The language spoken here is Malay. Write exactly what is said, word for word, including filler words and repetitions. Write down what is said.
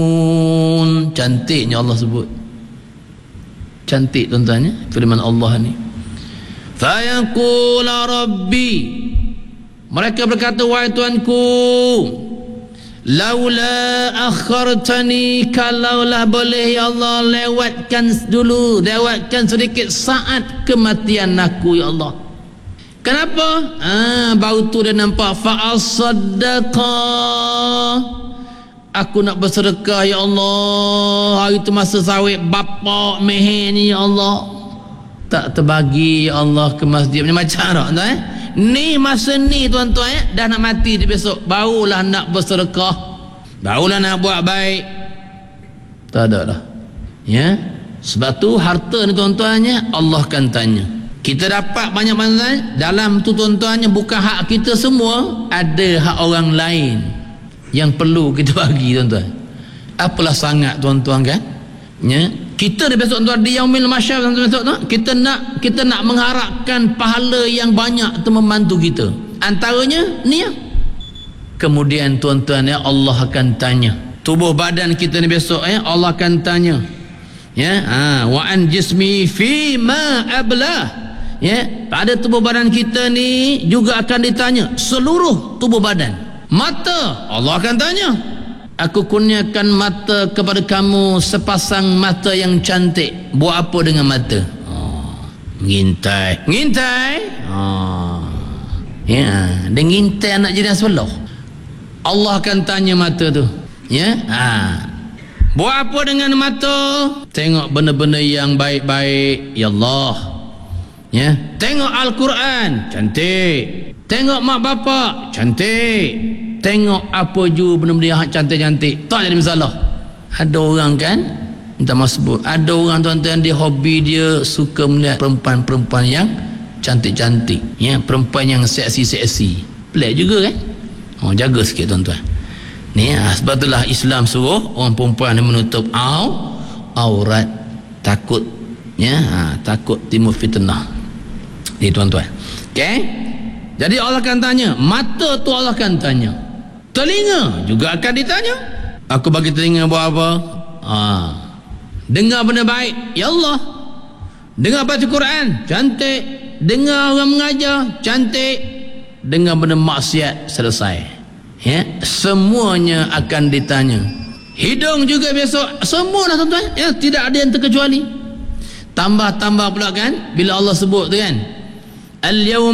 Cantiknya Allah sebut. Cantik tuan-tuan ya, firman Allah ni. Fayaqul rabbi, mereka berkata, wahai Tuanku, laula akhartani, kalaulah boleh ya Allah lewatkan dulu, lewatkan sedikit saat kematian aku ya Allah. Kenapa? Ah, baru tu dia nampak fa'asaddaqa, aku nak bersedekah ya Allah. Hari tu masa sawit bapak meher ni ya Allah, tak terbagi ya Allah ke masjid. Macam mana tuan eh? Ni masa ni tuan-tuan eh, dah nak mati di besok, barulah nak bersedekah, barulah nak buat baik. Tak ada dah ya. Sebab tu harta ni tuan-tuannya Allah akan tanya. Kita dapat banyak-banyak dalam tu tuan-tuannya, bukan hak kita semua, ada hak orang lain yang perlu kita bagi tuan-tuan. Apalah sangat tuan-tuan kan ya. Kita di besok tuan di yaumil mahsyar besok tu, kita nak kita nak mengharapkan pahala yang banyak tu membantu kita. Antaranya ni ya. Kemudian tuan-tuan ya, Allah akan tanya tubuh badan kita ni besok ya, Allah akan tanya ya, ha, wa an jismi fi ma ablah ya, pada tubuh badan kita ni juga akan ditanya seluruh tubuh badan. Mata, Allah akan tanya, aku kurniakan mata kepada kamu sepasang mata yang cantik. Buat apa dengan mata? Oh, ngintai. Ngintai? Oh. Ya, dia ngintai anak jiran sebelah. Allah akan tanya mata tu. Ya? Ha. Buat apa dengan mata? Tengok benda-benda yang baik-baik, ya Allah. Ya, tengok Al-Quran, cantik. Tengok mak bapak, cantik. Tengok apa ju benda-benda yang cantik-cantik, tak jadi masalah. Ada orang kan, minta maaf sebut, ada orang tuan-tuan dia hobi, dia suka melihat perempuan-perempuan yang cantik-cantik ya, perempuan yang seksi-seksi. Pelik juga kan. Oh, jaga sikit tuan-tuan ni ha, sebab itulah Islam suruh orang perempuan yang menutup au, aurat, takut ya, ha, takut timbul fitnah ni tuan-tuan. Okey, jadi Allah akan tanya mata tu, Allah akan tanya telinga juga akan ditanya. Aku bagi telinga buat apa? Ha. Dengar benda baik, ya Allah. Dengar baca Quran, cantik. Dengar orang mengajar, cantik. Dengar benda maksiat, selesai. Ya, semuanya akan ditanya. Hidung juga besok, semua lah tuan-tuan. Ya, tidak ada yang terkecuali. Tambah-tambah pula kan, bila Allah sebut tu kan, al-yawm